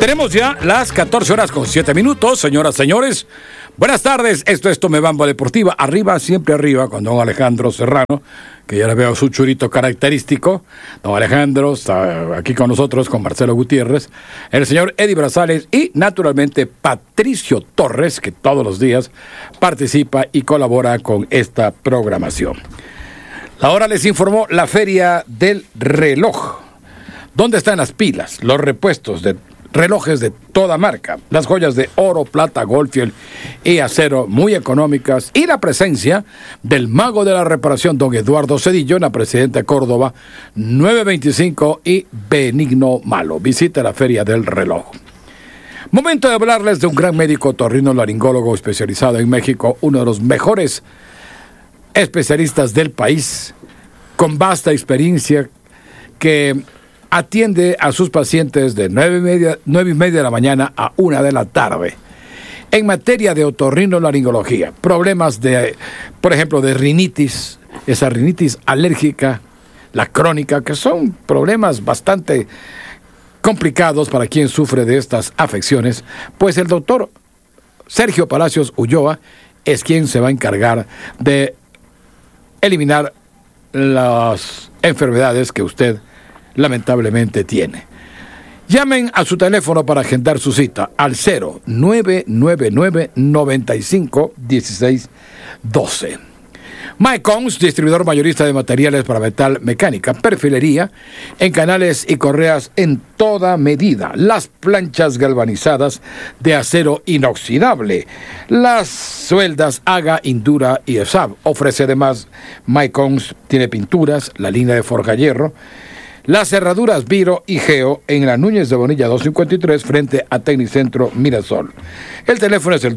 Tenemos ya las 14:07, señoras, señores. Buenas tardes, esto es Tomebamba Deportiva. Arriba, siempre arriba, con don Alejandro Serrano, que ya le veo su churito característico. Don Alejandro está aquí con nosotros, con Marcelo Gutiérrez, el señor Eddie Brazales y, naturalmente, Patricio Torres, que todos los días participa y colabora con esta programación. Ahora les informó la Feria del Reloj. ¿Dónde están las pilas, los repuestos de relojes de toda marca, las joyas de oro, plata, Goldfield y acero muy económicas, y la presencia del mago de la reparación, don Eduardo Cedillo, en la Presidente Córdoba 925 y Benigno Malo? Visite la Feria del Reloj. Momento de hablarles de un gran médico otorrinolaringólogo especializado en México, uno de los mejores especialistas del país, con vasta experiencia, que atiende a sus pacientes de 9:30 de la mañana a 1 de la tarde. En materia de otorrinolaringología, problemas de, por ejemplo, de rinitis, esa rinitis alérgica, la crónica, que son problemas bastante complicados para quien sufre de estas afecciones, pues el doctor Sergio Palacios Ulloa es quien se va a encargar de eliminar las enfermedades que usted lamentablemente tiene. Llamen a su teléfono para agendar su cita al 0999-951612. Mycons, distribuidor mayorista de materiales para metal, mecánica, perfilería, en canales y correas en toda medida. Las planchas galvanizadas de acero inoxidable, las sueldas Aga, Indura y ESAB. Ofrece además, Mycons tiene pinturas, la línea de forja hierro, las cerraduras Viro y Geo en la Núñez de Bonilla 253 frente a Tecnicentro Mirasol. El teléfono es el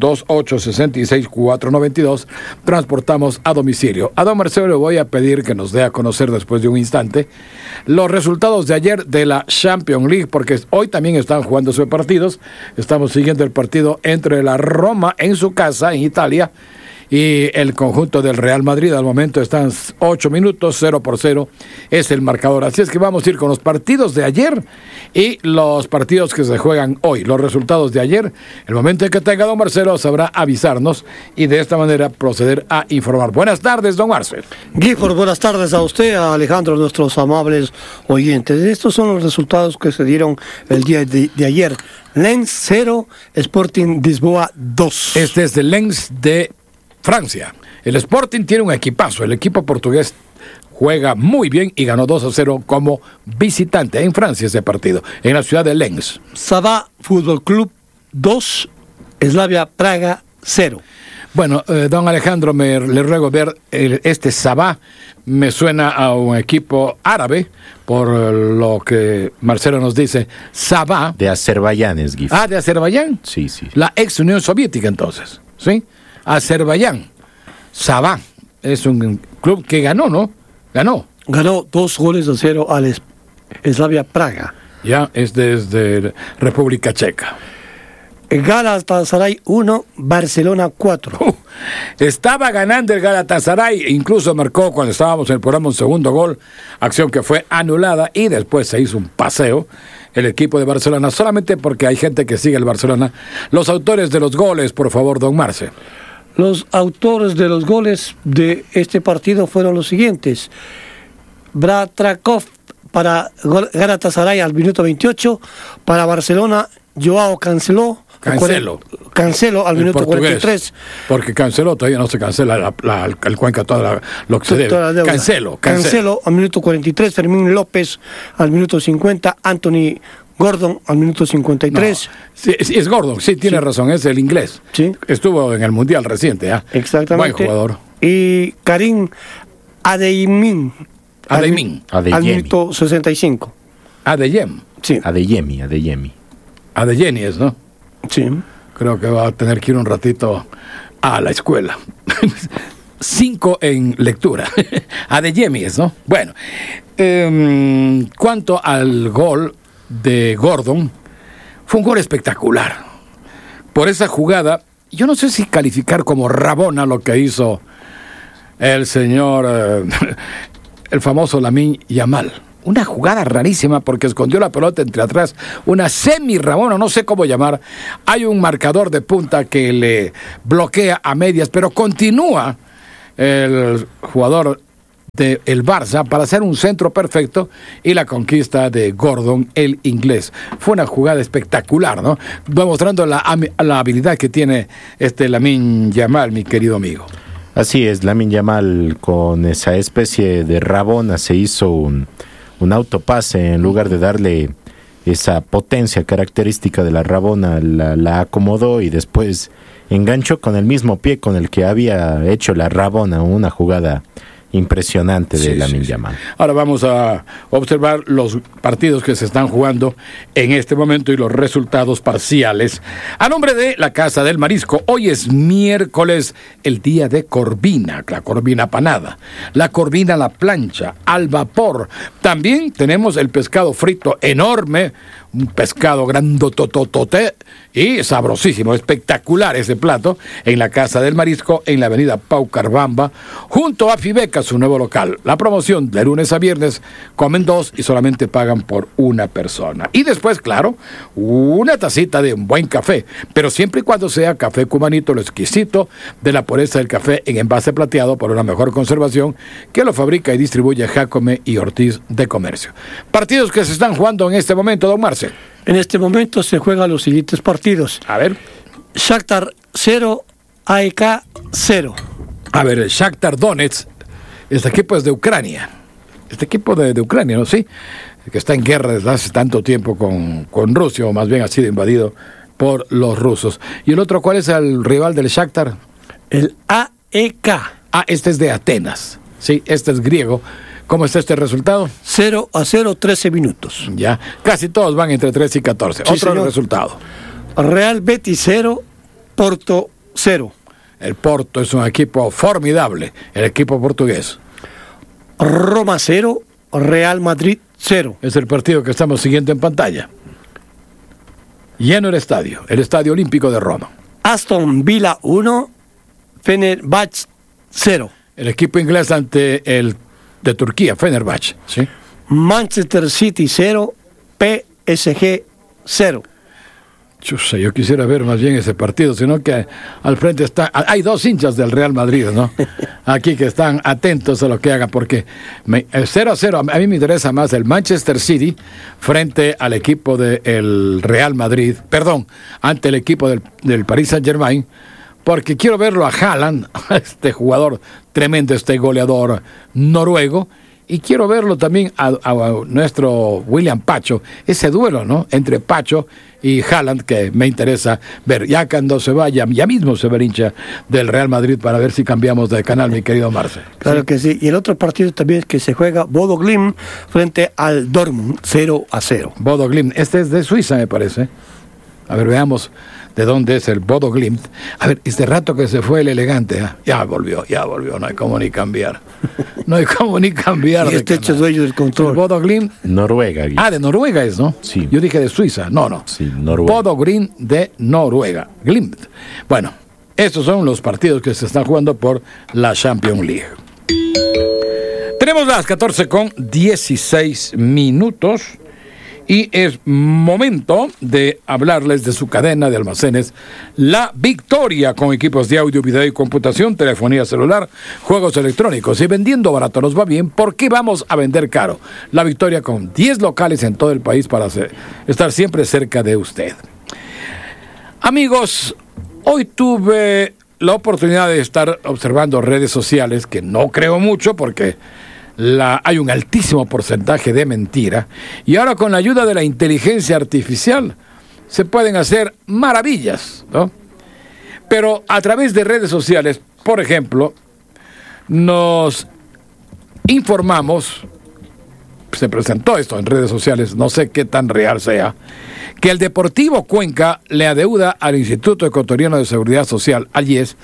2866-492. Transportamos a domicilio. A don Marcelo le voy a pedir que nos dé a conocer después de un instante los resultados de ayer de la Champions League, porque hoy también están jugando sus partidos. Estamos siguiendo el partido entre la Roma en su casa, en Italia, y el conjunto del Real Madrid. Al momento están 8 minutos, 0-0 es el marcador. Así es que vamos a ir con los partidos de ayer y los partidos que se juegan hoy. Los resultados de ayer, el momento en que tenga don Marcelo, sabrá avisarnos y de esta manera proceder a informar. Buenas tardes, don Marcelo. Gifford, buenas tardes a usted, a Alejandro, nuestros amables oyentes. Estos son los resultados que se dieron el día de ayer. Lens 0, Sporting Lisboa 2. Este es el Lens de Francia. El Sporting tiene un equipazo. El equipo portugués juega muy bien y ganó 2-0 como visitante en Francia ese partido, en la ciudad de Lens. Sabah Fútbol Club 2, Slavia Praga 0. Bueno, don Alejandro, le ruego ver este Sabah. Me suena a un equipo árabe, por lo que Marcelo nos dice. Sabah. De Azerbaiyán es Gifford. Ah, de Azerbaiyán. Sí, sí. La ex Unión Soviética, entonces. ¿Sí? Azerbaiyán. Sabah es un club que ganó, ¿no? Ganó 2-0 al Slavia Praga. Ya, es desde República Checa. Galatasaray 1, Barcelona 4. Estaba ganando el Galatasaray, incluso marcó cuando estábamos en el programa un segundo gol, acción que fue anulada, y después se hizo un paseo el equipo de Barcelona, solamente porque hay gente que sigue el Barcelona. Los autores de los goles, por favor, don Marce. Los autores de los goles de este partido fueron los siguientes: Bratrakov para Galatasaray al minuto 28, para Barcelona Joao Cancelo al minuto portugués, 43. Porque Cancelo todavía no se cancela el Cuenca, lo que se debe. Cancelo al minuto 43, Fermín López al minuto 50, Anthony Gordon al minuto 53. No, sí, es Gordon, sí, tiene razón, es el inglés. Sí. Estuvo en el Mundial reciente, ¿eh? Exactamente. Buen jugador. Y Karim Adeyemi al minuto 65. Adeyemi. Sí. Adeyemi es, ¿no? Sí. Creo que va a tener que ir un ratito a la escuela. 5 en lectura. Adeyemi es, ¿no? Bueno, cuanto al gol de Gordon, fue un gol espectacular. Por esa jugada, yo no sé si calificar como rabona lo que hizo el señor, el famoso Lamine Yamal. una jugada rarísima porque escondió la pelota entre atrás, una semi-rabona, no sé cómo llamar. Hay un marcador de punta que le bloquea a medias, pero continúa el jugador del Barça para hacer un centro perfecto y la conquista de Gordon, el inglés. Fue una jugada espectacular, ¿no? Demostrando la habilidad que tiene Lamine Yamal, mi querido amigo. Así es, Lamine Yamal con esa especie de rabona se hizo un autopase en lugar de darle esa potencia característica de la rabona, la acomodó y después enganchó con el mismo pie con el que había hecho la rabona, una jugada impresionante de Lamine Yamal. Ahora vamos a observar los partidos que se están jugando en este momento y los resultados parciales. A nombre de la Casa del Marisco, hoy es miércoles, el día de corvina, la corvina panada, la corvina a la plancha, al vapor. También tenemos el pescado frito enorme, un pescado grandotototote y sabrosísimo, espectacular ese plato, en la Casa del Marisco, en la avenida Pau Carbamba, junto a Fibeca, su nuevo local. La promoción de lunes a viernes, comen 2 y solamente pagan por una persona. Y después, claro, una tacita de un buen café, pero siempre y cuando sea café cubanito, lo exquisito de la pureza del café en envase plateado por una mejor conservación, que lo fabrica y distribuye Jacome y Ortiz de Comercio. Partidos que se están jugando en este momento, don Marce. En este momento se juegan los siguientes partidos. A ver. Shakhtar 0, AEK 0. A ver, el Shakhtar Donetsk, este equipo es de Ucrania. Este equipo de Ucrania, ¿no? Sí, que está en guerra desde hace tanto tiempo con Rusia, o más bien ha sido invadido por los rusos. ¿Y el otro cuál es el rival del Shakhtar? El AEK. Este es de Atenas. Sí, este es griego. ¿Cómo está este resultado? 0-0, 13 minutos. Ya, casi todos van entre 3 y 14. Sí, otro señor. resultado. Real Betis 0, Porto 0. El Porto es un equipo formidable, el equipo portugués. Roma 0, Real Madrid 0. Es el partido que estamos siguiendo en pantalla. Lleno el Estadio Olímpico de Roma. Aston Villa 1, Fenerbahce 0. El equipo inglés ante el de Turquía, Fenerbahce, ¿sí? Manchester City 0, PSG 0. Chusa, yo quisiera ver más bien ese partido, sino que al frente está, hay 2 hinchas del Real Madrid, ¿no? Aquí que están atentos a lo que hagan, porque 0-0, a mí me interesa más el Manchester City frente al equipo del Real Madrid, ante el equipo del Paris Saint-Germain, porque quiero verlo a Haaland, este jugador tremendo, este goleador noruego, y quiero verlo también a nuestro William Pacho, ese duelo, ¿no?, entre Pacho y Haaland, que me interesa ver. Ya cuando se vaya, ya mismo se ve hincha del Real Madrid para ver si cambiamos de canal, mi querido Marce. Claro que sí. Y el otro partido también es que se juega Bodo Glimt frente al Dortmund, 0-0. Bodo Glimt, este es de Suiza, me parece. A ver, veamos de dónde es el Bodo Glimt. A ver, este rato que se fue el elegante, ya volvió, no hay como ni cambiar. No hay como ni cambiar. Y este hecho dueño del control. El Bodo Glimt. Noruega. De Noruega es, ¿no? Sí. Yo dije de Suiza, no. Sí, Noruega. Bodo Glimt de Noruega. Glimt. Bueno, estos son los partidos que se están jugando por la Champions League. Tenemos las 14:16. Y es momento de hablarles de su cadena de almacenes La Victoria, con equipos de audio, video y computación, telefonía celular, juegos electrónicos. Y vendiendo barato nos va bien, ¿por qué vamos a vender caro? La Victoria, con 10 locales en todo el país para estar siempre cerca de usted. Amigos, hoy tuve la oportunidad de estar observando redes sociales, que no creo mucho porque hay un altísimo porcentaje de mentira, y ahora con la ayuda de la inteligencia artificial se pueden hacer maravillas, ¿no? Pero a través de redes sociales, por ejemplo, nos informamos, se presentó esto en redes sociales, no sé qué tan real sea, que el Deportivo Cuenca le adeuda al Instituto Ecuatoriano de Seguridad Social, al IES,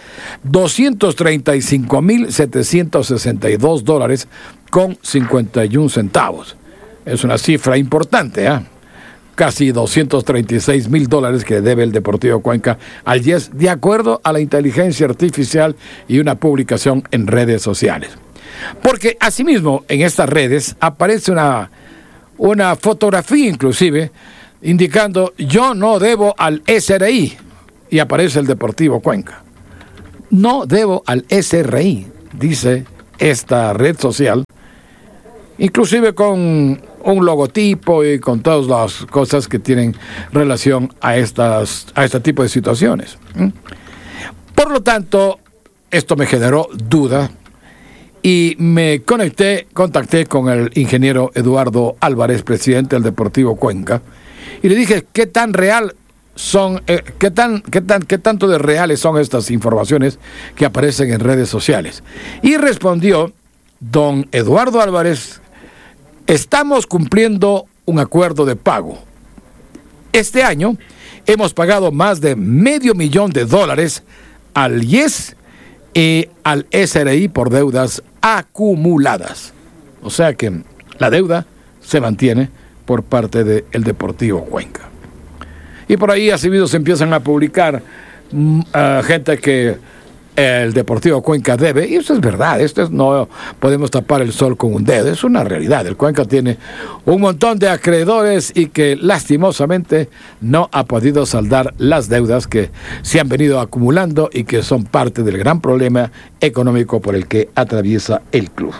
$235,762 con 51 centavos. Es una cifra importante, casi $236,000 que debe el Deportivo Cuenca al IES, de acuerdo a la inteligencia artificial y una publicación en redes sociales. Porque asimismo en estas redes aparece una una fotografía inclusive indicando yo no debo al SRI, y aparece el Deportivo Cuenca. No debo al SRI, dice esta red social, inclusive con un logotipo y con todas las cosas que tienen relación a este tipo de situaciones. Por lo tanto, esto me generó duda y me contacté con el ingeniero Eduardo Álvarez, presidente del Deportivo Cuenca, y le dije qué tan real son, qué tanto de reales son estas informaciones que aparecen en redes sociales. Y respondió don Eduardo Álvarez: estamos cumpliendo un acuerdo de pago. Este año hemos pagado más de $500,000 al IES y al SRI por deudas acumuladas. O sea que la deuda se mantiene por parte del Deportivo Cuenca. Y por ahí asimismo se empiezan a publicar gente que el Deportivo Cuenca debe, y eso es verdad, no podemos tapar el sol con un dedo, es una realidad. El Cuenca tiene un montón de acreedores y que lastimosamente no ha podido saldar las deudas que se han venido acumulando y que son parte del gran problema económico por el que atraviesa el club.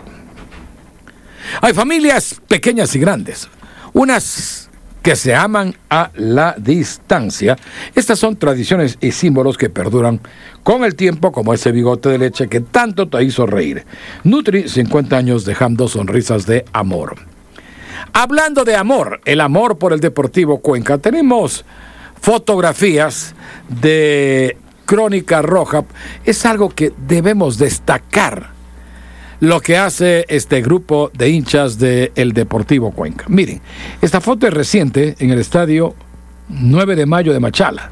Hay familias pequeñas y grandes, unas que se aman a la distancia. Estas son tradiciones y símbolos que perduran con el tiempo, como ese bigote de leche que tanto te hizo reír. Nutri, 50 años dejando sonrisas de amor. Hablando de amor, el amor por el Deportivo Cuenca, tenemos fotografías de Crónica Roja. Es algo que debemos destacar, lo que hace este grupo de hinchas del Deportivo Cuenca. Miren, esta foto es reciente en el estadio 9 de Mayo de Machala.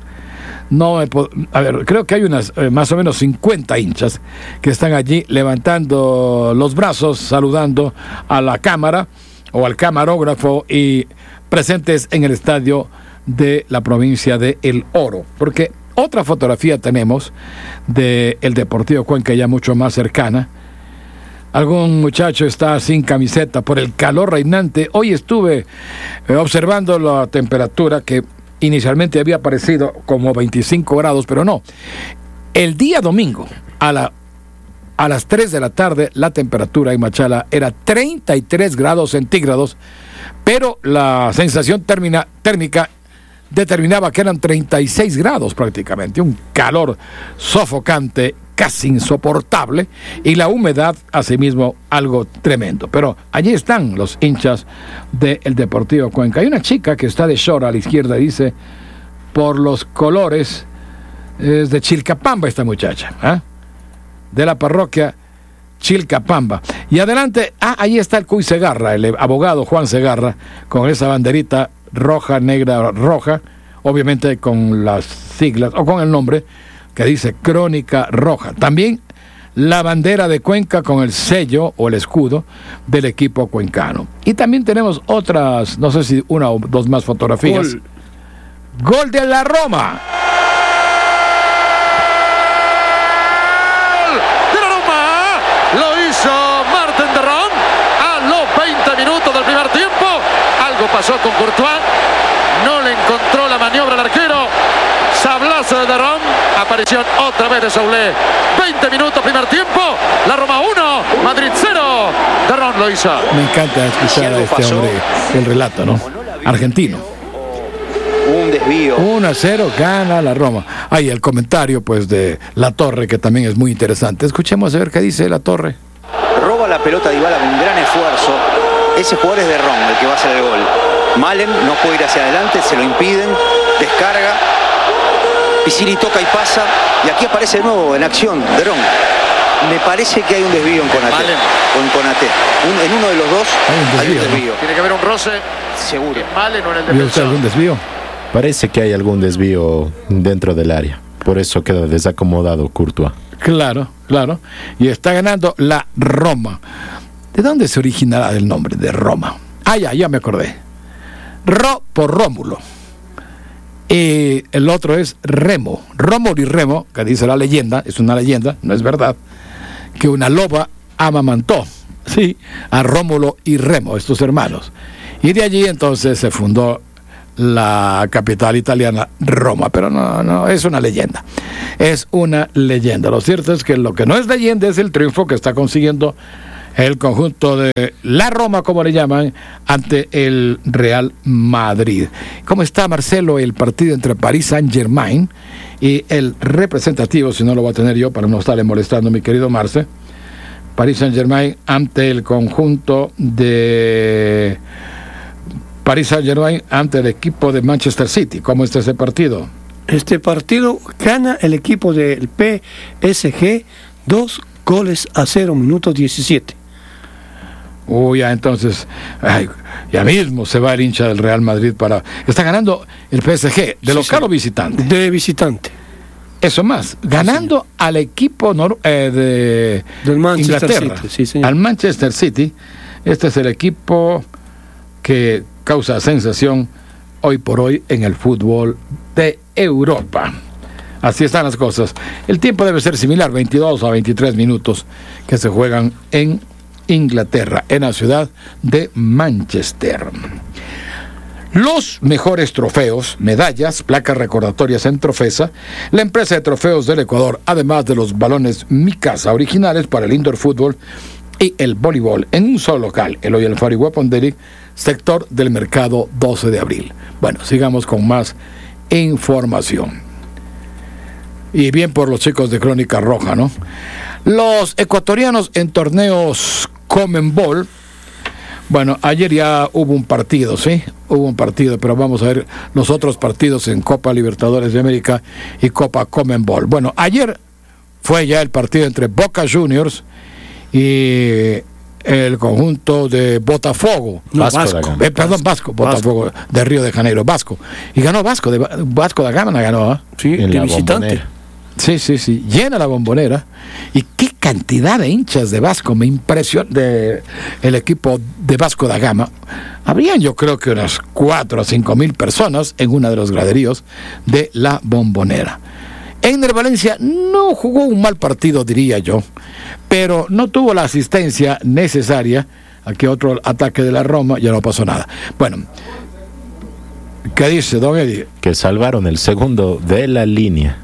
Creo que hay unas más o menos 50 hinchas que están allí levantando los brazos, saludando a la cámara o al camarógrafo y presentes en el estadio de la provincia de El Oro. Porque otra fotografía tenemos del Deportivo Cuenca ya mucho más cercana. Algún muchacho está sin camiseta por el calor reinante. Hoy estuve observando la temperatura que inicialmente había parecido como 25 grados, pero no. El día domingo, a las 3 de la tarde, la temperatura en Machala era 33 grados centígrados, pero la sensación térmica determinaba que eran 36 grados prácticamente. Un calor sofocante, casi insoportable, y la humedad asimismo algo tremendo. Pero allí están los hinchas del Deportivo Cuenca. Hay una chica que está de short a la izquierda, dice, por los colores, es de Chilcapamba esta muchacha, de la parroquia Chilcapamba. Y adelante, ahí está el Cuy Segarra, el abogado Juan Segarra, con esa banderita roja, negra, roja, obviamente con las siglas o con el nombre que dice Crónica Roja. También la bandera de Cuenca con el sello o el escudo del equipo cuencano. Y también tenemos otras, no sé si una o dos más fotografías. Gol de la Roma. De la Roma lo hizo Marten de Ron a los 20 minutos del primer tiempo. Algo pasó con Courtois, no le encontró la maniobra al arquero. Sablazo de Ron, aparición otra vez de Soulé. 20 minutos primer tiempo, la Roma 1, Madrid 0. De Ron lo hizo. Me encanta escuchar a este hombre, el relato, ¿no? Argentino. Un desvío. 1-0 gana la Roma. Hay el comentario pues de La Torre, que también es muy interesante. Escuchemos a ver qué dice La Torre. Roba la pelota Dybala con un gran esfuerzo. Ese jugador es de Ron, el que va a hacer el gol. Malen no puede ir hacia adelante, se lo impiden, descarga. Piscini toca y pasa, y aquí aparece de nuevo en acción de Ron. Me parece que hay un desvío en Konaté. En uno de los dos hay un desvío. Tiene que haber un roce. Seguro. En Malen o en el ¿Vio usted defensor. algún desvío? Parece que hay algún desvío dentro del área. Por eso queda desacomodado Courtois. Claro. Y está ganando la Roma. ¿De dónde se originará el nombre de Roma? Ya me acordé. Por Rómulo. Y el otro es Remo. Rómulo y Remo, que dice la leyenda, es una leyenda, no es verdad, que una loba amamantó, sí, a Rómulo y Remo, estos hermanos. Y de allí entonces se fundó la capital italiana, Roma. Pero no, es una leyenda. Es una leyenda. Lo cierto es que lo que no es leyenda es el triunfo que está consiguiendo el conjunto de la Roma, como le llaman, ante el Real Madrid. ¿Cómo está, Marcelo, el partido entre Paris Saint-Germain y el representativo, si no lo voy a tener yo para no estarle molestando, mi querido Marce? Paris Saint-Germain ante el conjunto de Paris Saint-Germain ante el equipo de Manchester City. ¿Cómo está ese partido? Este partido gana el equipo del PSG 2-0, minuto 17. Uy, ya entonces, ya mismo se va el hincha del Real Madrid para... Está ganando el PSG, ¿de local o visitante? De visitante. Eso más, ganando al equipo del Manchester Inglaterra, City, sí, señor. Al Manchester City. Este es el equipo que causa sensación hoy por hoy en el fútbol de Europa. Así están las cosas. El tiempo debe ser similar, 22 a 23 minutos que se juegan en Inglaterra, en la ciudad de Manchester. Los mejores trofeos, medallas, placas recordatorias en Trofesa, la empresa de trofeos del Ecuador, además de los balones Mi Casa originales para el indoor fútbol y el voleibol en un solo local, el Royal Far Weapon Delic, sector del mercado 12 de abril. Bueno, sigamos con más información. Y bien por los chicos de Crónica Roja, ¿no? Los ecuatorianos en torneos Conmebol. Bueno, ayer ya hubo un partido, ¿sí? Hubo un partido, pero vamos a ver los otros partidos en Copa Libertadores de América y Copa Conmebol. Bueno, ayer fue ya el partido entre Boca Juniors y el conjunto de Botafogo. Vasco, Botafogo de Río de Janeiro, Vasco. Y ganó Vasco da Gama ganó, ¿eh? Sí, de visitante. Sí, llena la Bombonera. Y qué cantidad de hinchas de Vasco, me impresiona, de el equipo de Vasco da Gama. Habrían, yo creo que unas 4 a 5 mil personas en uno de los graderíos de la Bombonera. Einer Valencia no jugó un mal partido, diría yo, pero no tuvo la asistencia necesaria. Aquí otro ataque de la Roma, ya no pasó nada. Bueno, ¿qué dice, don Eddie? Que salvaron el segundo de la línea.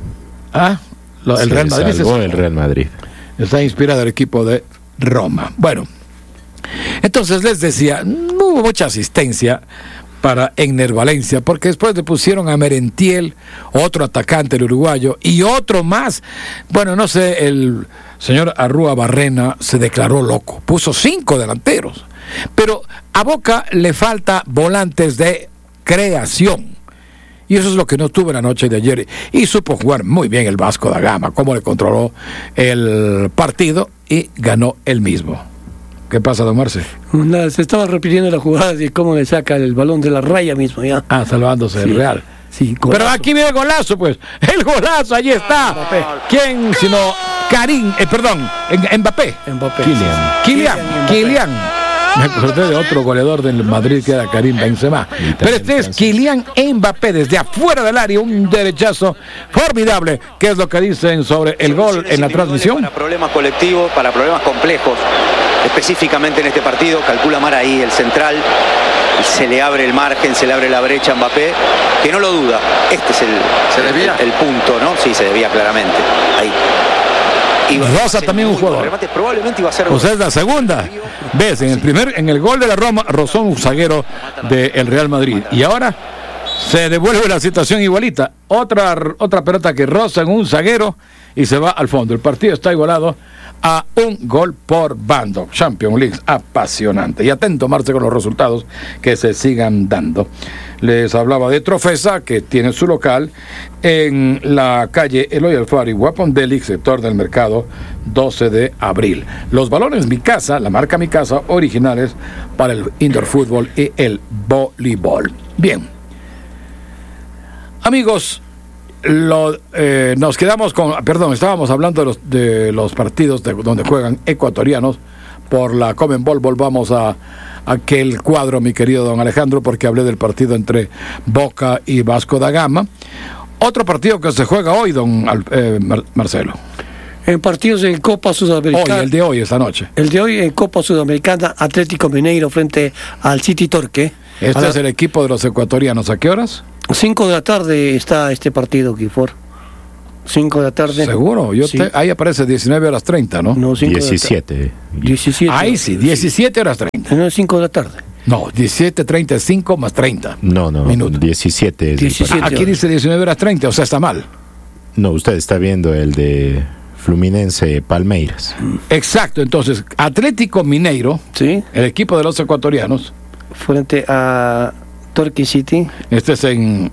El Real Madrid salvó el Real Madrid. Está inspirado el equipo de Roma. Bueno, entonces les decía, no hubo mucha asistencia para Einer Valencia, porque después le pusieron a Merentiel, otro atacante, el uruguayo, y otro más. Bueno, no sé, el señor Arrúa Barrena se declaró loco, puso 5 delanteros, pero a Boca le falta volantes de creación. Y eso es lo que no tuvo en la noche de ayer. Y supo jugar muy bien el Vasco da Gama, cómo le controló el partido y ganó él mismo. ¿Qué pasa, don Marce? Nada, se estaba repitiendo la jugada de cómo le saca el balón de la raya mismo ya. Salvándose el Real. Sí, pero aquí viene el golazo, pues. El golazo, allí está. Mbappé. ¿Quién sino Mbappé? Kylian. Me acordé de otro goleador del Madrid que era Karim Benzema. Pero este es Kylian Mbappé desde afuera del área, un derechazo formidable. ¿Qué es lo que dicen sobre el gol en la transmisión? Para problemas colectivos, para problemas complejos, específicamente en este partido, calcula Mar ahí el central, y se le abre el margen, se le abre la brecha a Mbappé, que no lo duda. Este es el punto, ¿no? Sí, se debía claramente. Ahí. Rosa también un jugador. Remate, probablemente iba a ser. O sea, es la segunda. Ves, en el gol de la Roma, rozó un zaguero del Real Madrid. Y ahora se devuelve la situación igualita. Otra pelota que roza en un zaguero y se va al fondo. El partido está igualado a un gol por bando. Champions League apasionante. Y atento, Marce, con los resultados que se sigan dando. Les hablaba de Trofesa, que tiene su local en la calle Eloy Alfaro y Weapon Delic, sector del mercado 12 de abril. Los balones Mi Casa, la marca Mi Casa, originales para el indoor fútbol y el voleibol. Bien. Amigos, nos quedamos estábamos hablando de los partidos donde juegan ecuatorianos por la Conmebol. Volvamos a aquel cuadro, mi querido don Alejandro, porque hablé del partido entre Boca y Vasco da Gama. Otro partido que se juega hoy, don Marcelo. En partidos en Copa Sudamericana. Esta noche. El de hoy en Copa Sudamericana, Atlético Mineiro frente al City Torque. Este es el equipo de los ecuatorianos. ¿A qué horas? 5 de la tarde está este partido, Gifor. 5 de la tarde. ¿Seguro? Sí. Ahí aparece 19:30, ¿no? No, 5 17. 17. Ahí sí, 17:30. No, 5 de la tarde. No, 17:35 más 30. No, Minutos. 17. es el 17. partido. Aquí dice 19:30, o sea, está mal. No, usted está viendo el de Fluminense Palmeiras. Exacto, entonces, Atlético Mineiro, Sí. el equipo de los ecuatorianos, Frente a Torquay City, este es en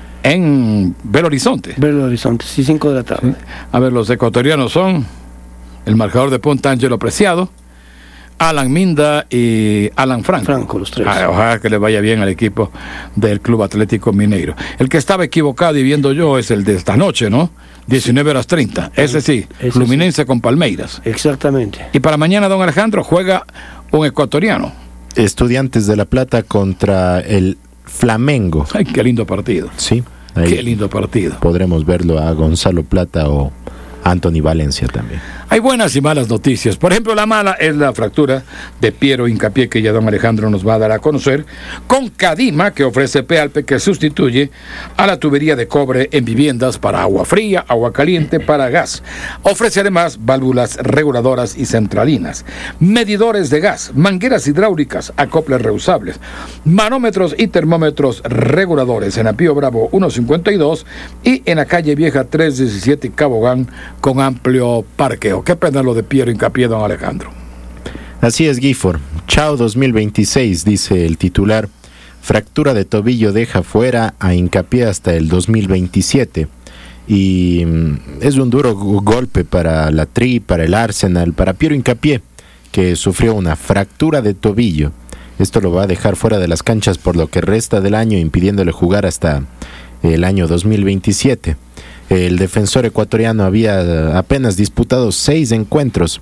Belo Horizonte. Belo Horizonte. Sí, 5 de la tarde. A ver, los ecuatorianos son el marcador de punta Ángelo Preciado, Alan Minda y Alan Franco. Franco, los tres. Ojalá que le vaya bien al equipo del Club Atlético Mineiro. El que estaba equivocado y viendo yo es el de esta noche, ¿no? 19:30. Ese sí, Ese Fluminense con Palmeiras. Exactamente. Y para mañana, don Alejandro, juega un ecuatoriano. Estudiantes de La Plata contra el Flamengo. Ay, qué lindo partido. Sí, ahí Qué lindo partido. podremos verlo a Gonzalo Plata o Anthony Valencia también. Hay buenas y malas noticias. Por ejemplo, la mala es la fractura de Piero Hincapié, que ya don Alejandro nos va a dar a conocer, con Cadima, que ofrece Pealpe, que sustituye a la tubería de cobre en viviendas para agua fría, agua caliente, para gas. Ofrece además válvulas reguladoras y centralinas, medidores de gas, mangueras hidráulicas, acoples reusables, manómetros y termómetros reguladores en Apío Bravo 152 y en la calle Vieja 317 Cabogán, con amplio parqueo. Qué pena lo de Piero Hincapié, don Alejandro. Así es, Gifford. Chao 2026, dice el titular. Fractura de tobillo deja fuera a Hincapié hasta el 2027. Y es un duro golpe para la Tri, para el Arsenal, para Piero Hincapié, que sufrió una fractura de tobillo. Esto lo va a dejar fuera de las canchas por lo que resta del año, impidiéndole jugar hasta el año 2027. El defensor ecuatoriano había apenas disputado 6 encuentros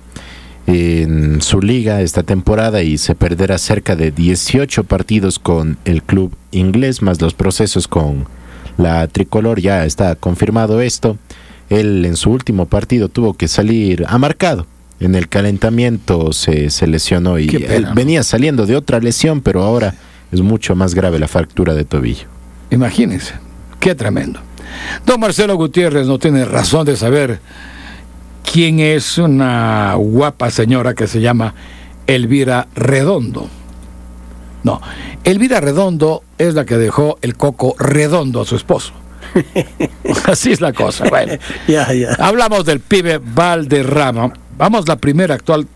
en su liga esta temporada y se perderá cerca de 18 partidos con el club inglés, más los procesos con la tricolor. Ya está confirmado esto. Él en su último partido tuvo que salir amarcado. En el calentamiento se lesionó y Qué pena, él ¿no? venía saliendo de otra lesión, pero ahora es mucho más grave la fractura de tobillo. Imagínense, qué tremendo. Don Marcelo Gutiérrez no tiene razón de saber quién es una guapa señora que se llama Elvira Redondo. No, Elvira Redondo es la que dejó el coco redondo a su esposo. Así es la cosa. Bueno, Ya. hablamos del pibe Valderrama. Vamos la primera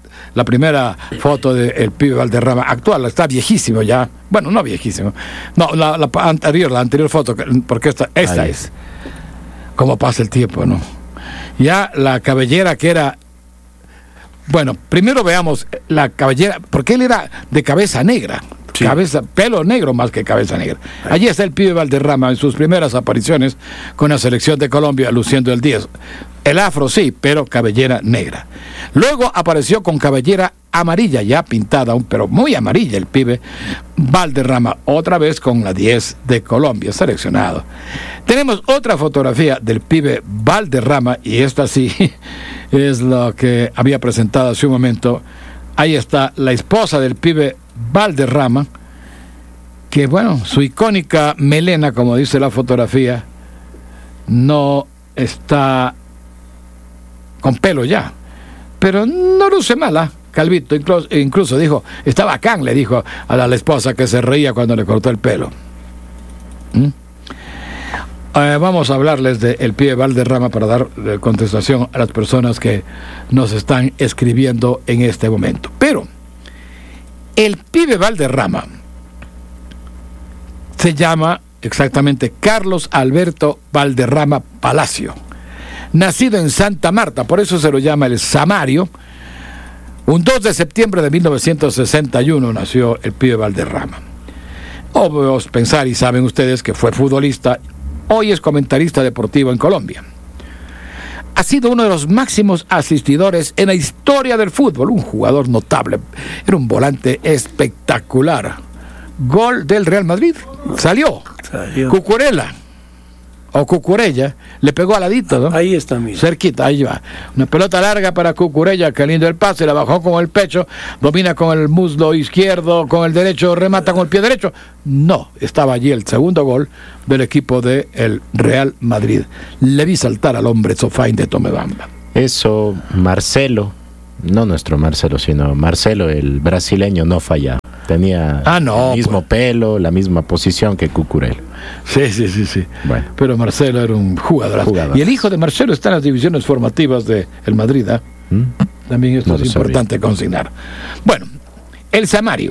foto del pibe Valderrama actual. Está viejísimo ya. Bueno, no viejísimo. No, la anterior foto, porque esta Ahí. es. Cómo pasa el tiempo, ¿no? Ya la cabellera que era... Bueno, primero veamos la cabellera, porque él era de cabeza negra. Sí. Pelo negro más que cabeza negra. Allí está el pibe Valderrama en sus primeras apariciones con la selección de Colombia, luciendo el 10. El afro sí, pero cabellera negra. Luego apareció con cabellera amarilla, ya pintada, pero muy amarilla el pibe Valderrama, otra vez con la 10 de Colombia, seleccionado. Tenemos otra fotografía del pibe Valderrama, y esta sí es lo que había presentado hace un momento. Ahí está la esposa del pibe Valderrama, que bueno, su icónica melena, como dice la fotografía, no está con pelo ya, pero no luce mala. Calvito incluso dijo, está bacán, le dijo a la esposa, que se reía cuando le cortó el pelo. Vamos a hablarles del pibe Valderrama para dar contestación a las personas que nos están escribiendo en este momento. Pero el pibe Valderrama se llama exactamente Carlos Alberto Valderrama Palacio, nacido en Santa Marta, por eso se lo llama el Samario. Un 2 de septiembre de 1961 nació el pibe Valderrama. Obvio pensar, y saben ustedes, que fue futbolista, hoy es comentarista deportivo en Colombia. Ha sido uno de los máximos asistidores en la historia del fútbol, un jugador notable, era un volante espectacular. Gol del Real Madrid, salió. Cucurella, o Cucurella, le pegó al ladito, ¿no? Ahí está, mira. Cerquita, ahí va. Una pelota larga para Cucurella, que lindo el pase, la bajó con el pecho, domina con el muslo izquierdo, con el derecho, remata con el pie derecho. No, estaba allí el segundo gol del equipo del Real Madrid. Le vi saltar al hombre Sofain de Tomebamba. Eso, Marcelo, no nuestro Marcelo, sino Marcelo, el brasileño, no fallaba. Tenía el mismo pelo, la misma posición que Cucurella. Sí. Bueno. Pero Marcelo era un jugador. Y el hijo de Marcelo está en las divisiones formativas del Madrid. También esto es importante consignar. Bueno, el Samario.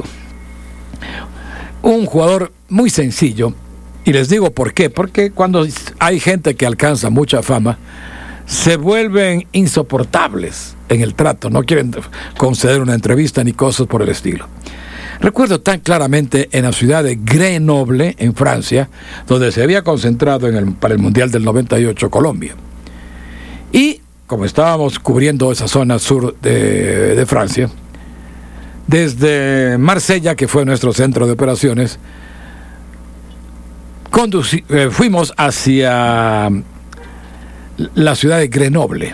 Un jugador muy sencillo. Y les digo por qué. Porque cuando hay gente que alcanza mucha fama, se vuelven insoportables en el trato. No quieren conceder una entrevista ni cosas por el estilo. Recuerdo tan claramente en la ciudad de Grenoble, en Francia, donde se había concentrado para el Mundial del 98 Colombia. Y como estábamos cubriendo esa zona sur de Francia, desde Marsella, que fue nuestro centro de operaciones, fuimos hacia la ciudad de Grenoble.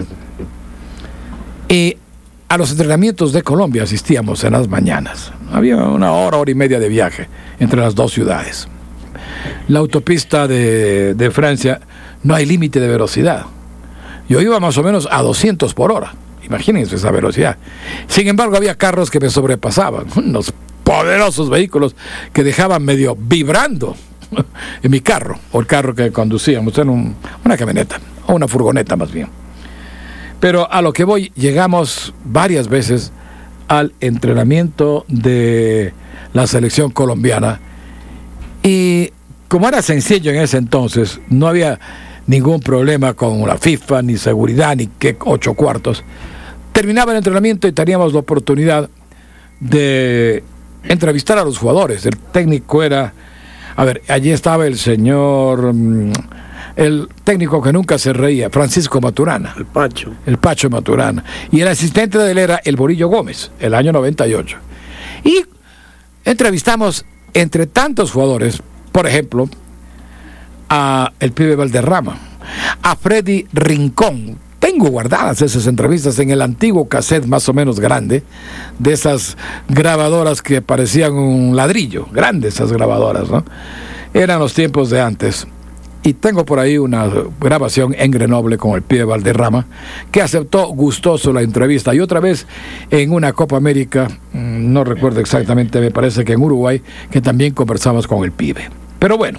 Y a los entrenamientos de Colombia asistíamos en las mañanas. Había una hora y media de viaje entre las dos ciudades. La autopista de Francia no hay límite de velocidad. Yo iba más o menos a 200 por hora. Imagínense esa velocidad. Sin embargo, había carros que me sobrepasaban. Unos poderosos vehículos que dejaban medio vibrando en mi carro, o el carro que conducíamos. Era una camioneta, o una furgoneta más bien. Pero a lo que voy, llegamos varias veces al entrenamiento de la selección colombiana y como era sencillo en ese entonces, no había ningún problema con la FIFA, ni seguridad, ni qué 8 cuartos. Terminaba el entrenamiento y teníamos la oportunidad de entrevistar a los jugadores. El técnico era, allí estaba el señor... el técnico que nunca se reía, Francisco Maturana. El Pacho Maturana. Y el asistente de él era el Borillo Gómez, el año 98. Y entrevistamos entre tantos jugadores, por ejemplo, a el pibe Valderrama, a Freddy Rincón. Tengo guardadas esas entrevistas en el antiguo cassette más o menos grande, de esas grabadoras que parecían un ladrillo, grandes esas grabadoras, ¿no? Eran los tiempos de antes. Y tengo por ahí una grabación en Grenoble con el pibe Valderrama, que aceptó gustoso la entrevista. Y otra vez en una Copa América, no recuerdo exactamente, me parece que en Uruguay, que también conversamos con el pibe. Pero bueno,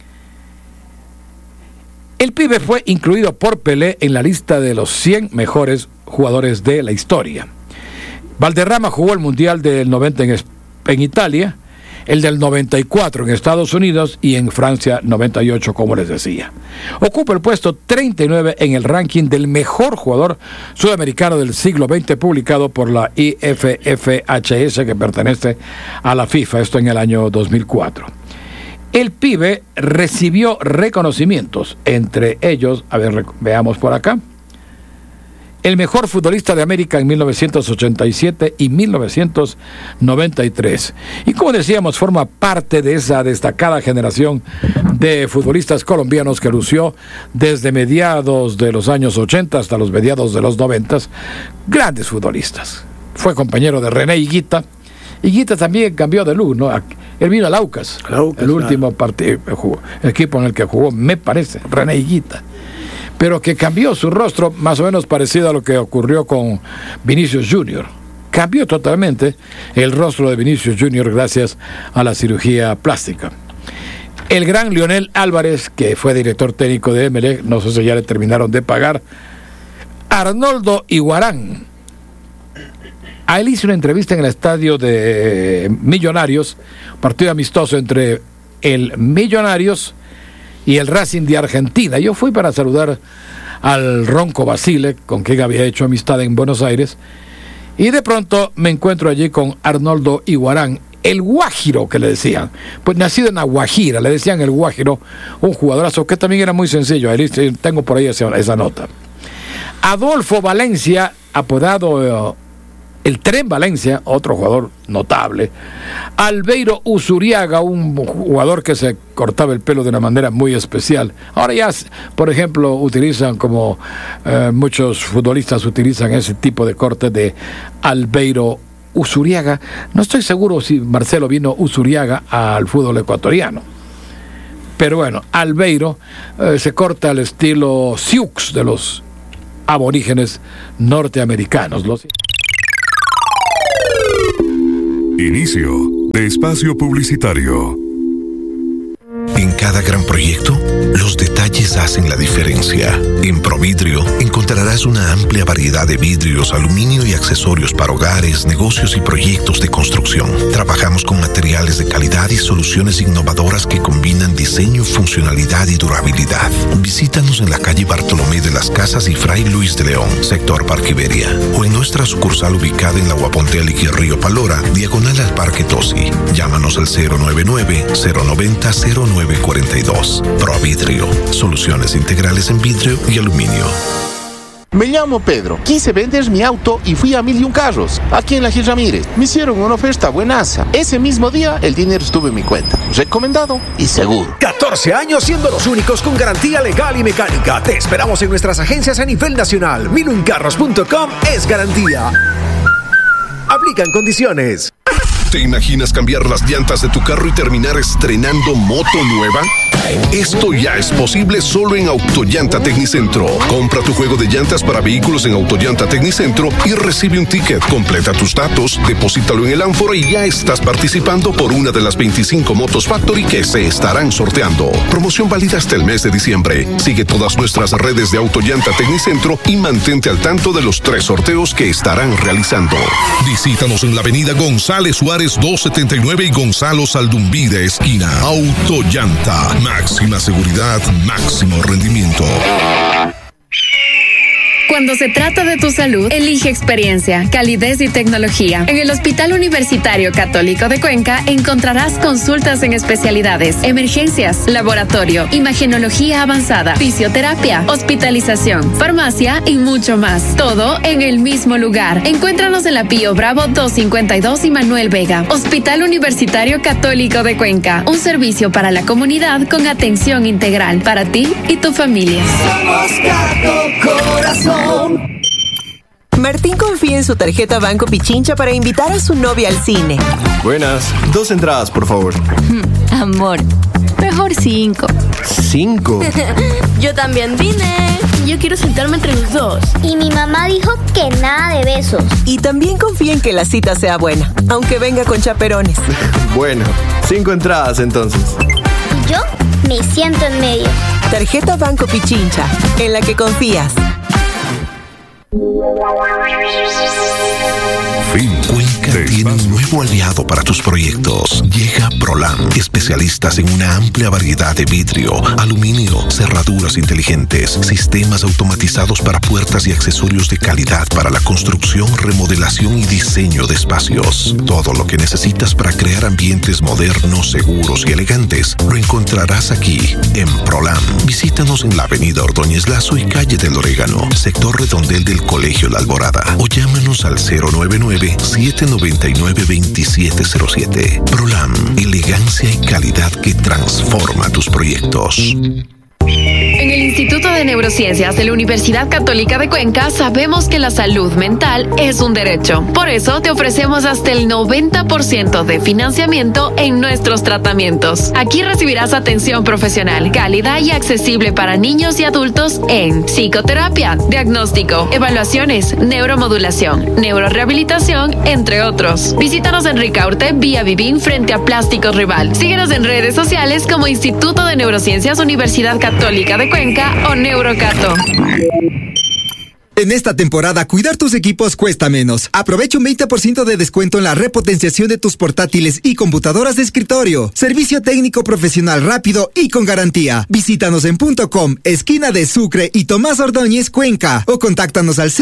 el pibe fue incluido por Pelé en la lista de los 100 mejores jugadores de la historia. Valderrama jugó el Mundial del 90 en Italia, el del 94 en Estados Unidos y en Francia 98, como les decía. Ocupa el puesto 39 en el ranking del mejor jugador sudamericano del siglo XX, publicado por la IFFHS, que pertenece a la FIFA, esto en el año 2004. El pibe recibió reconocimientos, entre ellos, veamos por acá, el mejor futbolista de América en 1987 y 1993. Y como decíamos, forma parte de esa destacada generación de futbolistas colombianos que lució desde mediados de los años 80 hasta los mediados de los 90. Grandes futbolistas. Fue compañero de René Higuita. Higuita también cambió de luz, ¿no? Él vino al Aucas, el último partido, el equipo en el que jugó, me parece, René Higuita. Pero que cambió su rostro más o menos parecido a lo que ocurrió con Vinicius Junior. Cambió totalmente el rostro de Vinicius Junior gracias a la cirugía plástica. El gran Lionel Álvarez, que fue director técnico de Emelec, no sé si ya le terminaron de pagar. Arnoldo Iguarán. A él hice una entrevista en el estadio de Millonarios, partido amistoso entre el Millonarios y el Racing de Argentina. Yo fui para saludar al Ronco Basile, con quien había hecho amistad en Buenos Aires, y de pronto me encuentro allí con Arnoldo Iguarán, el Guajiro que le decían, pues nacido en La Guajira, le decían el Guajiro, un jugadorazo que también era muy sencillo. Ahí tengo por ahí esa nota. Adolfo Valencia, apodado el Tren Valencia, otro jugador notable. Albeiro Usuriaga, un jugador que se cortaba el pelo de una manera muy especial. Ahora ya, por ejemplo, utilizan como muchos futbolistas utilizan ese tipo de corte de Albeiro Usuriaga. No estoy seguro si Marcelo vino Usuriaga al fútbol ecuatoriano. Pero bueno, Albeiro se corta al estilo Sioux de los aborígenes norteamericanos. Inicio de espacio publicitario. En cada gran proyecto, los detalles hacen la diferencia. En Providrio encontrarás una amplia variedad de vidrios, aluminio y accesorios para hogares, negocios y proyectos de construcción. Trabajamos con materiales de calidad y soluciones innovadoras que combinan diseño, funcionalidad y durabilidad. Visítanos en la calle Bartolomé de las Casas y Fray Luis de León, sector Parque Iberia, o en nuestra sucursal ubicada en la Guapontélic y Río Palora, diagonal al Parque Tosi. Llámanos al 099-090-0942. Providrio, soluciones integrales en vidrio y aluminio. Me llamo Pedro, quise vender mi auto y fui a 1001 Carros, aquí en la Gil Ramírez. Me hicieron una oferta buenaza. Ese mismo día el dinero estuvo en mi cuenta. Recomendado y seguro. 14 años siendo los únicos con garantía legal y mecánica. Te esperamos en nuestras agencias a nivel nacional. 1001carros.com es garantía. Aplican condiciones. ¿Te imaginas cambiar las llantas de tu carro y terminar estrenando moto nueva? Esto ya es posible solo en Autollanta Tecnicentro. Compra tu juego de llantas para vehículos en Autollanta Tecnicentro y recibe un ticket. Completa tus datos, deposítalo en el ánfora y ya estás participando por una de las 25 motos Factory que se estarán sorteando. Promoción válida hasta el mes de diciembre. Sigue todas nuestras redes de Autollanta Tecnicentro y mantente al tanto de los 3 sorteos que estarán realizando. Visítanos en la avenida González Suárez 279 y Gonzalo Saldumbide esquina. Autollanta. Máxima seguridad, máximo rendimiento. Cuando se trata de tu salud, elige experiencia, calidez y tecnología. En el Hospital Universitario Católico de Cuenca encontrarás consultas en especialidades, emergencias, laboratorio, imagenología avanzada, fisioterapia, hospitalización, farmacia y mucho más. Todo en el mismo lugar. Encuéntranos en la Pío Bravo 252 y Manuel Vega. Hospital Universitario Católico de Cuenca. Un servicio para la comunidad con atención integral para ti y tu familia. Somos Cato Corazón. Martín confía en su tarjeta Banco Pichincha para invitar a su novia al cine. Buenas, 2 entradas, por favor. Amor, mejor 5. ¿5? Yo también vine. Yo quiero sentarme entre los dos. Y mi mamá dijo que nada de besos. Y también confía en que la cita sea buena, aunque venga con chaperones. Bueno, 5 entradas entonces. Y yo me siento en medio. Tarjeta Banco Pichincha, en la que confías. Cuenca tiene un nuevo aliado para tus proyectos. Llega Prolam, especialistas en una amplia variedad de vidrio, aluminio, cerraduras inteligentes, sistemas automatizados para puertas y accesorios de calidad para la construcción, remodelación y diseño de espacios. Todo lo que necesitas para crear ambientes modernos, seguros y elegantes lo encontrarás aquí, en Prolam. Visítanos en la avenida Ordóñez Lazo y calle del Orégano, sector redondel del Colegio La Alborada, o llámanos al 099-799-2707. Prolam, elegancia y calidad que transforma tus proyectos. En el Instituto de Neurociencias de la Universidad Católica de Cuenca sabemos que la salud mental es un derecho. Por eso te ofrecemos hasta el 90% de financiamiento en nuestros tratamientos. Aquí recibirás atención profesional, cálida y accesible para niños y adultos en psicoterapia, diagnóstico, evaluaciones, neuromodulación, neurorehabilitación, entre otros. Visítanos en Ricaurte, vía Vivín, frente a Plásticos Rival. Síguenos en redes sociales como Instituto de Neurociencias Universidad Católica de Cuenca o Neurocato. En esta temporada, cuidar tus equipos cuesta menos. Aprovecha un 20% de descuento en la repotenciación de tus portátiles y computadoras de escritorio. Servicio técnico profesional rápido y con garantía. Visítanos en .com, esquina de Sucre y Tomás Ordóñez, Cuenca. O contáctanos al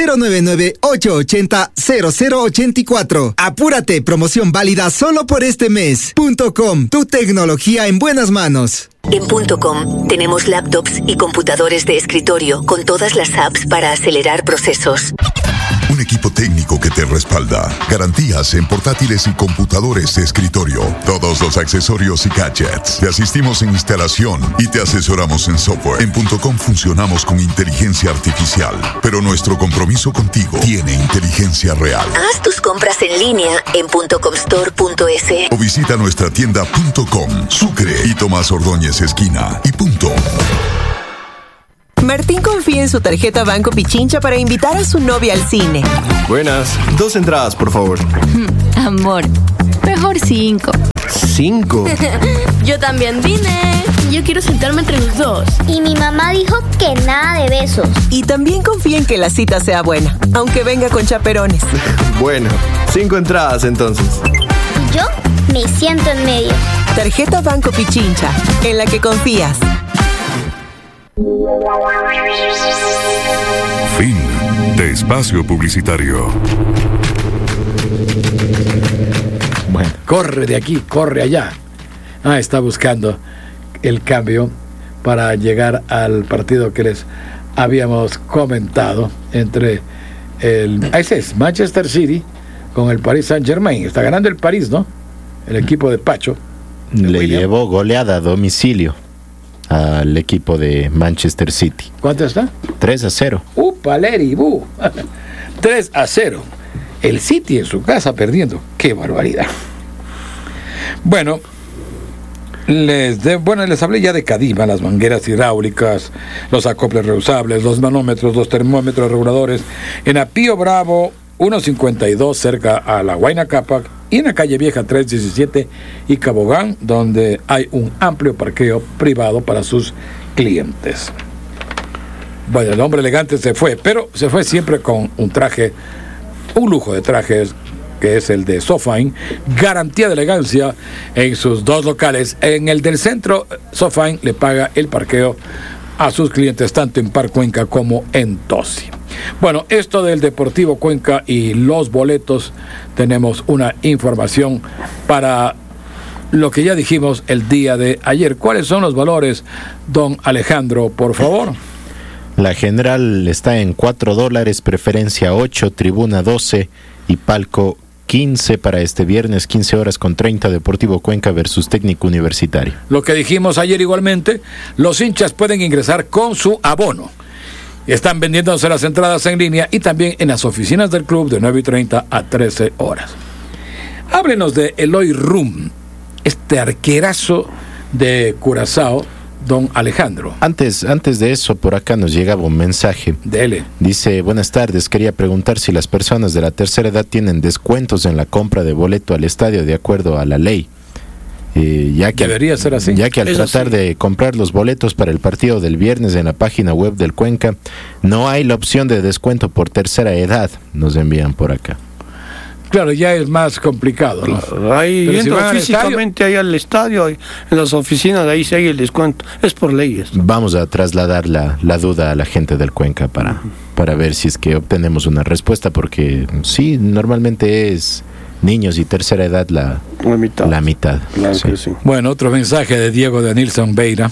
099-880-0084. Apúrate, promoción válida solo por este mes. .com, tu tecnología en buenas manos. En .com tenemos laptops y computadores de escritorio con todas las apps para acelerar procesos. un equipo técnico que te respalda. Garantías en portátiles y computadores de escritorio. Todos los accesorios y gadgets. Te asistimos en instalación y te asesoramos en software. En .com funcionamos con inteligencia artificial, pero nuestro compromiso contigo tiene inteligencia real. Haz tus compras en línea en .comstore.es o visita nuestra tienda .com, Sucre y Tomás Ordóñez esquina y punto. Martín confía en su tarjeta Banco Pichincha para invitar a su novia al cine. Buenas, 2 entradas, por favor. Amor, mejor 5. ¿5? Yo también vine. Yo quiero sentarme entre los dos. Y mi mamá dijo que nada de besos. Y también confía en que la cita sea buena, aunque venga con chaperones. Bueno, 5 entradas entonces. Y yo me siento en medio. Tarjeta Banco Pichincha, en la que confías. Fin de espacio publicitario. Bueno, corre de aquí, corre allá. Está buscando el cambio para llegar al partido que les habíamos comentado entre ese es Manchester City con el Paris Saint-Germain. Está ganando el París, ¿no? El equipo de Pacho. Le llevó goleada a domicilio al equipo de Manchester City. ¿Cuánto está? 3-0. Paleri, 3-0. El City en su casa perdiendo. ¡Qué barbaridad! Bueno, les hablé ya de Cadima, las mangueras hidráulicas, los acoples reusables, los manómetros, los termómetros reguladores. En Apío Bravo 152, cerca a la Huayna Cápac, y en la calle Vieja 317 y Cabogán, donde hay un amplio parqueo privado para sus clientes. Bueno, el hombre elegante se fue, pero se fue siempre con un traje, un lujo de trajes, que es el de Sofine, garantía de elegancia en sus dos locales. En el del centro, Sofine le paga el parqueo a sus clientes, tanto en Par Cuenca como en Tosi. Bueno, esto del Deportivo Cuenca y los boletos, tenemos una información para lo que ya dijimos el día de ayer. ¿Cuáles son los valores, don Alejandro, por favor? La general está en $4, preferencia 8, tribuna 12 y palco 15 para este viernes, 15:30, Deportivo Cuenca versus Técnico Universitario. Lo que dijimos ayer igualmente, los hinchas pueden ingresar con su abono. Están vendiéndose las entradas en línea y también en las oficinas del club de 9:30 a 13 horas. Háblenos de Eloy Rum, este arquerazo de Curazao, don Alejandro. Antes de eso, por acá nos llegaba un mensaje. Dele. Dice: buenas tardes, quería preguntar si las personas de la tercera edad tienen descuentos en la compra de boleto al estadio de acuerdo a la ley. Ya que debería ser así. Ya que al tratar de comprar los boletos para el partido del viernes en la página web del Cuenca, no hay la opción de descuento por tercera edad, nos envían por acá. Claro, ya es más complicado, ¿no? Ahí entra físicamente ahí al estadio, en las oficinas, de ahí se hay el descuento. Es por leyes. Vamos a trasladar la duda a la gente del Cuenca para ver si es que obtenemos una respuesta, porque sí, normalmente es niños y tercera edad la mitad. Claro, sí. Que sí. Bueno, otro mensaje de Diego de Nilsson Vieira.